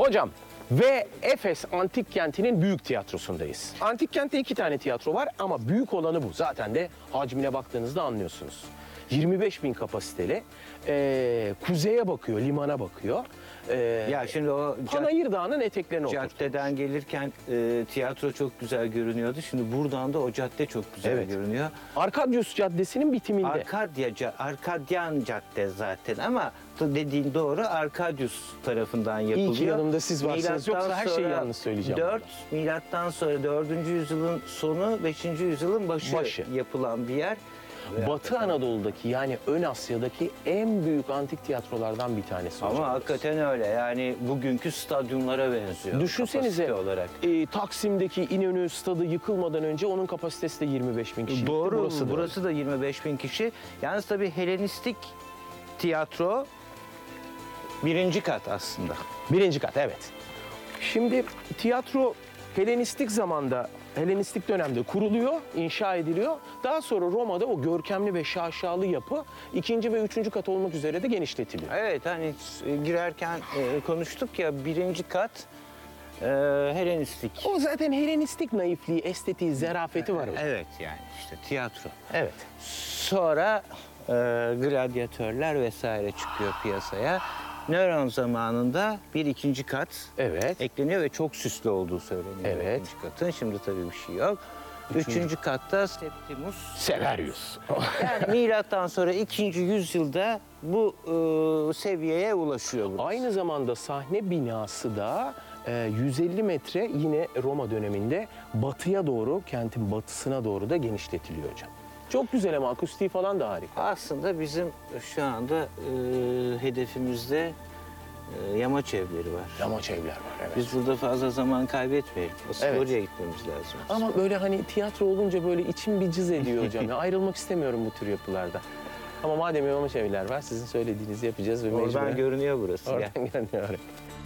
Hocam ve Efes Antik Kenti'nin büyük tiyatrosundayız. Antik kentte 2 tane tiyatro var ama büyük olanı bu. Zaten de hacmine baktığınızda anlıyorsunuz. 25.000 kapasiteli, kuzeye bakıyor, limana bakıyor. Ya şimdi o Panayır Dağı'nın eteklerine oturtulmuş. caddeden gelirken tiyatro çok güzel görünüyordu. Şimdi buradan da o cadde çok güzel Evet. görünüyor. Arkadyus Caddesi'nin bitiminde. Arkadyan cadde zaten ama dediğin doğru, Arkadius tarafından yapılıyor. İyi ki yanımda siz varsınız. Milattan Yoksa her şeyi sonra yanlış söyleyeceğim. Milattan sonra 4. yüzyılın sonu, 5. yüzyılın başı yapılan bir yer. Batı Anadolu'daki yani Ön Asya'daki en büyük antik tiyatrolardan bir tanesi. Ama hocam. hakikaten öyle. Yani bugünkü stadyumlara benziyor. Düşünsenize kapasite olarak. Taksim'deki İnönü stadı yıkılmadan önce onun kapasitesi de 25.000 kişi. Doğru. Burası da 25.000 kişi. Yalnız tabii Helenistik tiyatro 1. kat aslında. 1. kat, evet. Şimdi tiyatro Helenistik zamanda, Helenistik dönemde kuruluyor, inşa ediliyor. Daha sonra Roma'da o görkemli ve şaşalı yapı 2. ve 3. kat olmak üzere de genişletiliyor. Evet, hani girerken konuştuk ya, 1. kat Helenistik. O zaten Helenistik naifliği, estetiği, zarafeti var. Evet, yani işte tiyatro. Evet. Sonra gladyatörler vesaire çıkıyor piyasaya. Nöron zamanında 2. kat ekleniyor ve çok süslü olduğu söyleniyor. Evet. 2. katın. Şimdi tabii bir şey yok. 3. katta Septimus Severus. Yani milattan sonra 2. yüzyılda bu seviyeye ulaşıyor burası. Aynı zamanda sahne binası da 150 metre yine Roma döneminde batıya doğru, kentin batısına doğru da genişletiliyor hocam. Çok güzel ama akustiği falan da harika. Aslında bizim şu anda hedefimizde yamaç evleri var. Yamaç evler var, evet. Biz burada fazla zaman kaybetmeyelim. Asıl Evet. oraya gitmemiz lazım. Ama böyle hani tiyatro olunca böyle içim bir cız ediyor hocam. Ya, ayrılmak istemiyorum bu tür yapılarda. Ama madem yamaç evler var, sizin söylediğinizi yapacağız ve Oradan mecburen... görünüyor burası. Oradan görünüyor.